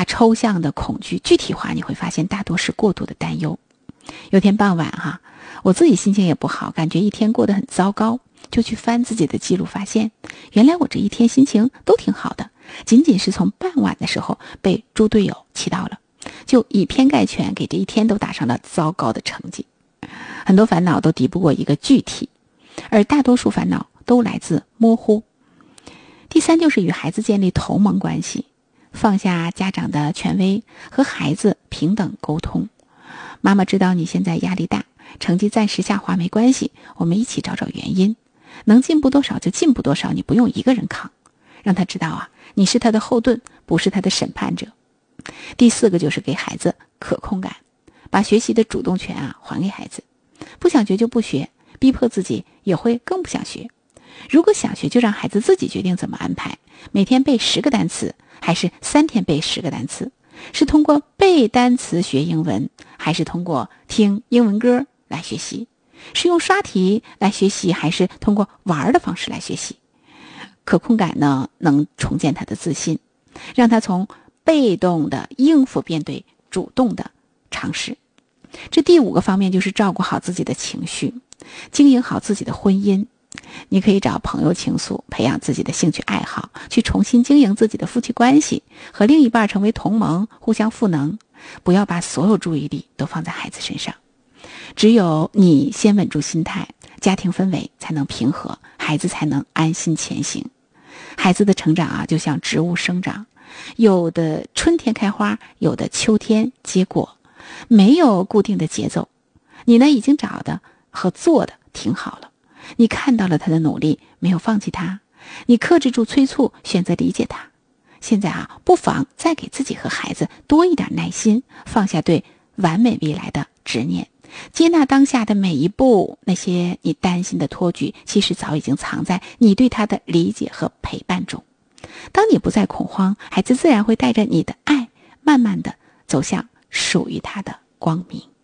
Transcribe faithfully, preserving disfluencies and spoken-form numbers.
抽象的恐惧具体化，你会发现大多是过度的担忧。有天傍晚哈、啊，我自己心情也不好，感觉一天过得很糟糕，就去翻自己的记录，发现原来我这一天心情都挺好的，仅仅是从傍晚的时候被猪队友气到了，就以偏概全，给这一天都打上了糟糕的成绩。很多烦恼都敌不过一个具体，而大多数烦恼都来自模糊。第三就是与孩子建立同盟关系，放下家长的权威，和孩子平等沟通。妈妈知道你现在压力大，成绩暂时下滑没关系，我们一起找找原因，能进步多少就进步多少，你不用一个人扛。让他知道啊，你是他的后盾，不是他的审判者。第四个就是给孩子可控感，把学习的主动权啊还给孩子。不想学就不学，逼迫自己也会更不想学。如果想学，就让孩子自己决定怎么安排，每天背十个单词，还是三天背十个单词？是通过背单词学英文，还是通过听英文歌来学习？是用刷题来学习，还是通过玩的方式来学习？可控感呢，能重建他的自信，让他从被动的应付变对主动的尝试。这第五个方面就是照顾好自己的情绪，经营好自己的婚姻。你可以找朋友倾诉，培养自己的兴趣爱好，去重新经营自己的夫妻关系，和另一半成为同盟，互相赋能。不要把所有注意力都放在孩子身上。只有你先稳住心态，家庭氛围才能平和，孩子才能安心前行。孩子的成长啊，就像植物生长，有的春天开花，有的秋天结果，没有固定的节奏。你呢，已经找的和做的挺好了。你看到了他的努力，没有放弃他，你克制住催促，选择理解他。现在啊，不妨再给自己和孩子多一点耐心，放下对完美未来的执念，接纳当下的每一步。那些你担心的托举，其实早已经藏在你对他的理解和陪伴中。当你不再恐慌，孩子自然会带着你的爱，慢慢的走向属于他的光明。